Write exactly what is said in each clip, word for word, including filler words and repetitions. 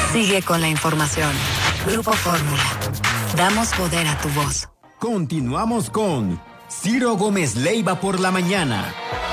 Sigue con la información. Grupo Fórmula. Damos poder a tu voz. Continuamos con Ciro Gómez Leiva por la mañana.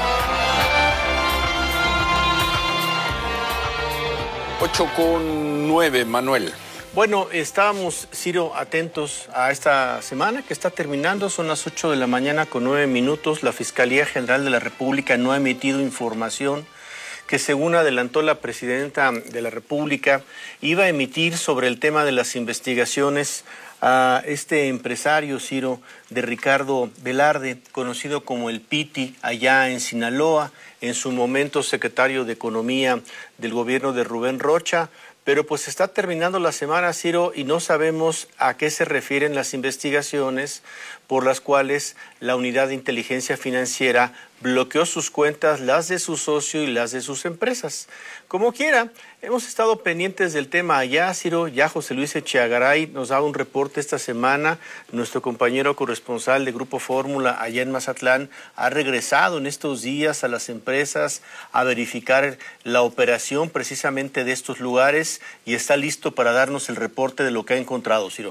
Ocho con nueve, Manuel. Bueno, estábamos, Ciro, atentos a esta semana que está terminando. Son las ocho de la mañana con nueve minutos. La Fiscalía General de la República no ha emitido información que, según adelantó la Presidenta de la República, iba a emitir sobre el tema de las investigaciones a este empresario, Ciro, de Ricardo Velarde, conocido como el Piti, allá en Sinaloa, en su momento secretario de Economía del gobierno de Rubén Rocha. Pero pues está terminando la semana, Ciro, y no sabemos a qué se refieren las investigaciones por las cuales la Unidad de Inteligencia Financiera bloqueó sus cuentas, las de su socio y las de sus empresas. Como quiera, hemos estado pendientes del tema allá, Ciro. Ya José Luis Echeagaray nos da un reporte esta semana. Nuestro compañero corresponsal de Grupo Fórmula allá en Mazatlán ha regresado en estos días a las empresas a verificar la operación precisamente de estos lugares y está listo para darnos el reporte de lo que ha encontrado, Ciro.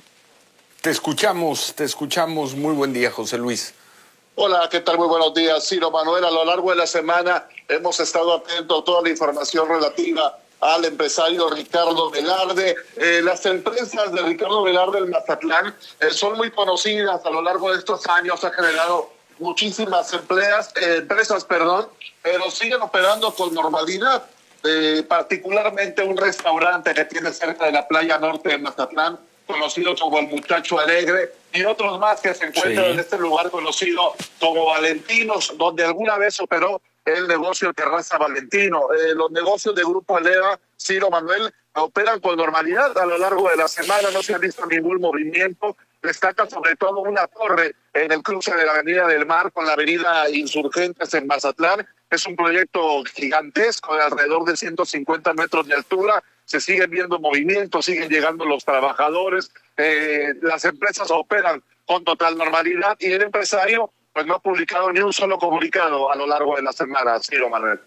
Te escuchamos, te escuchamos. Muy buen día, José Luis. Hola, ¿qué tal? Muy buenos días, Ciro, Manuel. A lo largo de la semana hemos estado atentos a toda la información relativa al empresario Ricardo Velarde. Eh, las empresas de Ricardo Velarde en Mazatlán eh, son muy conocidas a lo largo de estos años. Ha generado muchísimas empleas, eh, empresas, perdón, pero siguen operando con normalidad. Eh, particularmente un restaurante que tiene cerca de la playa norte de Mazatlán, conocido como el Muchacho Alegre, y otros más que se encuentran sí. en este lugar conocido como Valentinos, donde alguna vez operó el negocio de Terraza Valentino. Eh, los negocios de Grupo Eleva, Ciro, Manuel, operan con normalidad a lo largo de la semana, no se ha visto ningún movimiento. Destaca sobre todo una torre en el cruce de la Avenida del Mar con la Avenida Insurgentes en Mazatlán. Es un proyecto gigantesco de alrededor de ciento cincuenta metros de altura. Se siguen viendo movimientos, siguen llegando los trabajadores, eh, las empresas operan con total normalidad y el empresario pues no ha publicado ni un solo comunicado a lo largo de la semana, Ciro, Manuel.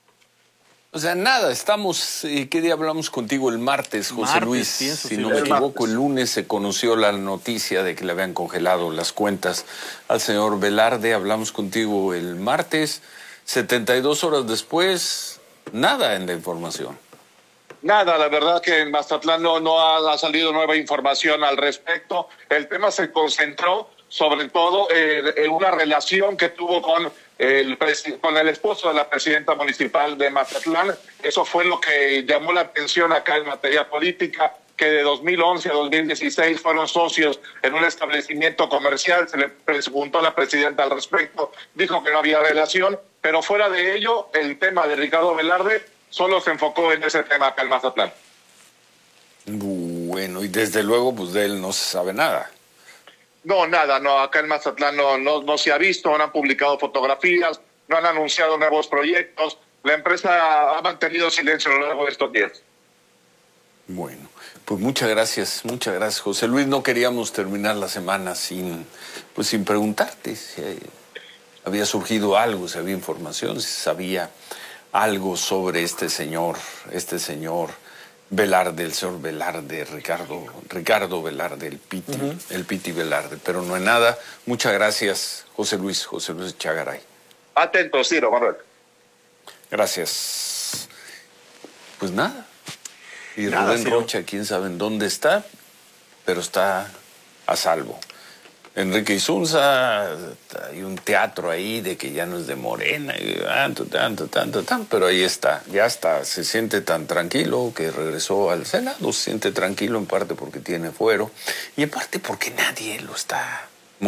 O sea, nada, estamos, eh, ¿qué día hablamos contigo? El martes, José martes, Luis, pienso, si sí, no el me equivoco, martes. El lunes se conoció la noticia de que le habían congelado las cuentas al señor Velarde. Hablamos contigo el martes, setenta y dos horas después, nada en la información. Nada, la verdad que en Mazatlán no, no ha, ha salido nueva información al respecto. El tema se concentró sobre todo eh, en una relación que tuvo con el, con el esposo de la presidenta municipal de Mazatlán. Eso fue lo que llamó la atención acá en materia política, que de dos mil once a dos mil dieciséis fueron socios en un establecimiento comercial. Se le preguntó a la presidenta al respecto, dijo que no había relación, pero fuera de ello, el tema de Ricardo Velarde solo se enfocó en ese tema acá en Mazatlán. Bueno, y desde luego, pues de él no se sabe nada. No, nada, no, acá en Mazatlán no, no, no se ha visto, no han publicado fotografías, no han anunciado nuevos proyectos. La empresa ha mantenido silencio a lo largo de estos días. Bueno, pues muchas gracias, muchas gracias, José Luis. No queríamos terminar la semana sin, pues sin preguntarte si había surgido algo, si había información, si sabía algo sobre este señor, este señor Velarde, el señor Velarde, Ricardo, Ricardo Velarde, el Piti, uh-huh. el Piti Velarde, pero no es nada. Muchas gracias, José Luis, José Luis Echeagaray. Atento, Ciro, Manuel. Gracias. Pues nada. Y nada, Rubén Rocha, quién sabe en dónde está, pero está a salvo. Enrique Isunza, hay un teatro ahí de que ya no es de Morena, y tanto, tanto, tanto, tanto, pero ahí está, ya está, se siente tan tranquilo que regresó al Senado, se siente tranquilo en parte porque tiene fuero y en parte porque nadie lo está